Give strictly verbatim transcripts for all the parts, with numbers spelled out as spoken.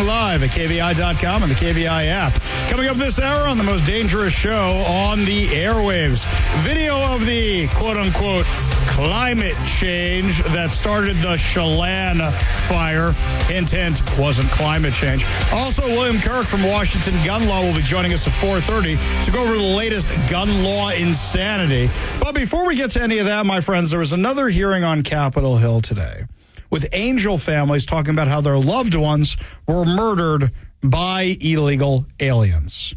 streaming live at K V I dot com and the K V I app. Coming up this hour on the most dangerous show on the airwaves, video of the quote-unquote climate change that started the Chelan fire. Hint, hint, wasn't climate change. Also, William Kirk from Washington Gun Law will be joining us at four thirty to go over the latest gun law insanity. But before we get to any of that, my friends, there was another hearing on Capitol Hill today with Angel families talking about how their loved ones were murdered by illegal aliens.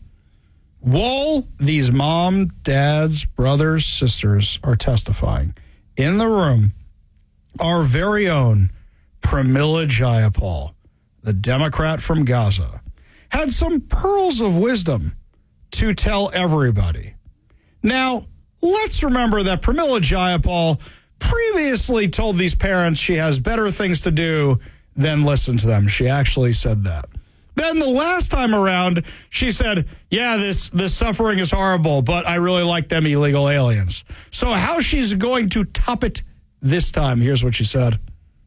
While these mom, dads, brothers, sisters are testifying, in the room, our very own Pramila Jayapal, the Democrat from Gaza, had some pearls of wisdom to tell everybody. Now, let's remember that Pramila Jayapal previously told these parents she has better things to do than listen to them. She actually said that. Then the last time around, she said, yeah, this, this suffering is horrible, but I really like them illegal aliens. So how she's going to top it this time, here's what she said.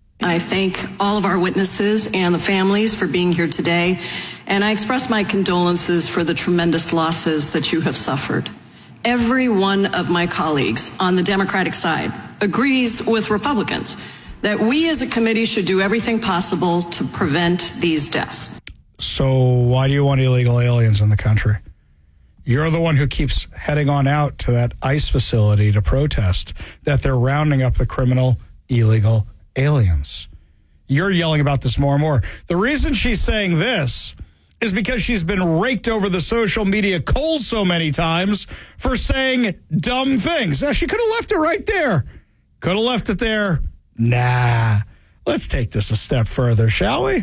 I thank all of our witnesses and the families for being here today, and I express my condolences for the tremendous losses that you have suffered. Every one of my colleagues on the Democratic side agrees with Republicans that we as a committee should do everything possible to prevent these deaths. So why do you want illegal aliens in the country? You're the one who keeps heading on out to that ICE facility to protest that they're rounding up the criminal illegal aliens. You're yelling about this more and more. The reason she's saying this is because she's been raked over the social media coals so many times for saying dumb things. Now, she could have left it right there. Could have left it there. Nah. Let's take this a step further, shall we?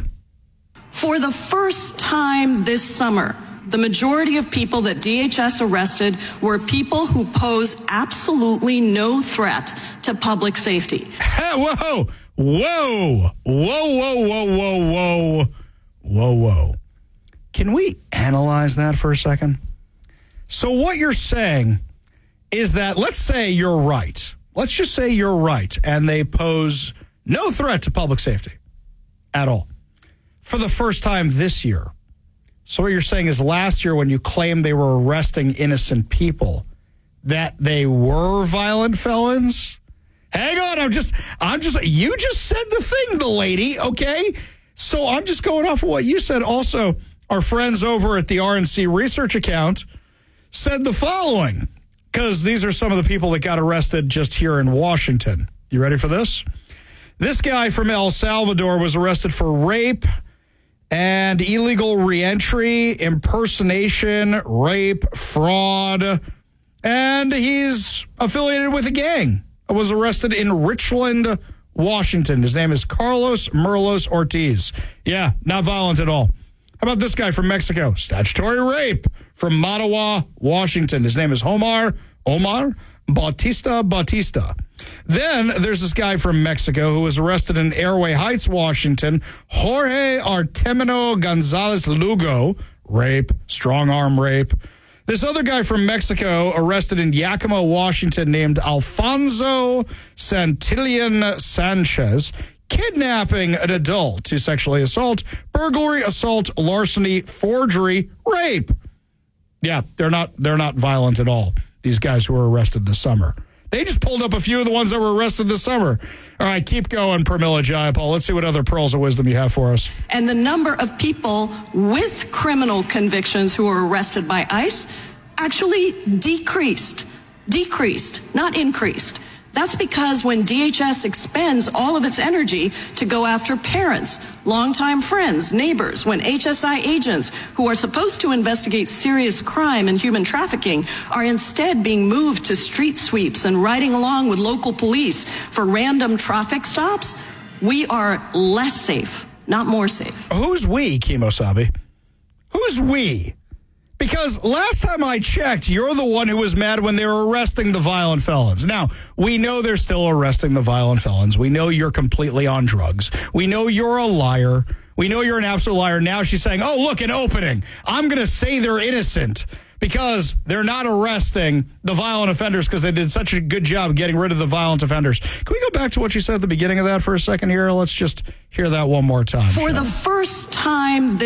For the first time this summer, the majority of people that D H S arrested were people who pose absolutely no threat to public safety. Whoa, whoa, whoa, whoa, whoa, whoa, whoa, whoa, whoa. Can we analyze that for a second? So what you're saying is that, let's say you're right. Let's just say you're right, and they pose no threat to public safety at all for the first time this year. So what you're saying is last year when you claimed they were arresting innocent people, that they were violent felons? Hang on, I'm just, I'm just, you just said the thing, the lady, okay? So I'm just going off of what you said. Also, our friends over at the R N C research account said the following, because these are some of the people that got arrested just here in Washington. You ready for this? This guy from El Salvador was arrested for rape and illegal reentry, impersonation, rape, fraud, and he's affiliated with a gang. Was arrested in Richland, Washington. His name is Carlos Merlos Ortiz. Yeah, not violent at all. How about this guy from Mexico? Statutory rape from Mattawa, Washington. His name is Omar, Omar Bautista Bautista. Then there's this guy from Mexico who was arrested in Airway Heights, Washington. Jorge Artemio Gonzalez Lugo, rape, strong arm rape. This other guy from Mexico arrested in Yakima, Washington, named Alfonso Santillan Sanchez, kidnapping an adult to sexually assault, burglary, assault, larceny, forgery, rape. Yeah, they're not they're not violent at all, these guys who were arrested this summer. They just pulled up a few of the ones that were arrested this summer. All right, keep going, Pramila Jayapal. Let's see what other pearls of wisdom you have for us. And the number of people with criminal convictions who were arrested by ICE actually decreased. Decreased, not increased. That's because when D H S expends all of its energy to go after parents, longtime friends, neighbors, when H S I agents who are supposed to investigate serious crime and human trafficking are instead being moved to street sweeps and riding along with local police for random traffic stops, we are less safe, not more safe. Who's we, Kimosabe? Who's we? Because last time I checked, you're the one who was mad when they were arresting the violent felons. Now, we know they're still arresting the violent felons. We know you're completely on drugs. We know you're a liar. We know you're an absolute liar. Now she's saying, oh, look, an opening. I'm going to say they're innocent because they're not arresting the violent offenders because they did such a good job getting rid of the violent offenders. Can we go back to what you said at the beginning of that for a second here? Let's just hear that one more time. For the first time this